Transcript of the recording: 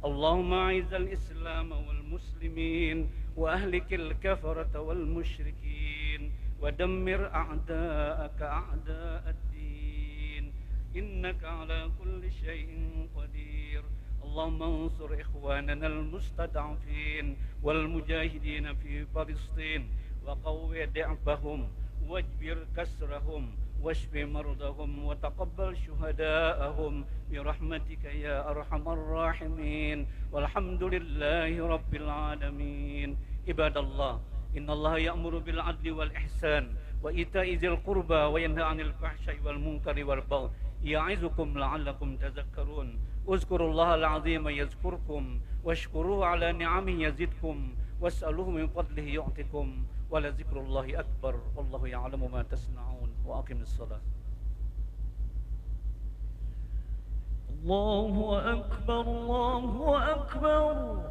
اللهم أعز الإسلام والمسلمين وأهلك الكفرة والمشركين ودمر أعداءك أعداء الدين إنك على كل شيء قدير. اللهم انصر إخواننا المستضعفين والمجاهدين في فلسطين وقوي ضعفهم واجبر كسرهم واشف مرضهم وتقبل شهداءهم برحمتك يا أرحم الراحمين، والحمد لله رب العالمين. عباد الله، إن الله يأمر بالعدل والإحسان وإيتاء ذي القربى وينهى عن الفحشاء والمنكر والبغي يعظكم لعلكم تذكرون. اذكروا الله العظيم يذكركم واشكروه على نعمه يزدكم واسألوه من فضله يعطكم ولذكر الله أكبر والله يعلم ما تصنعون. وأقم الصلاة. الله أكبر الله أكبر.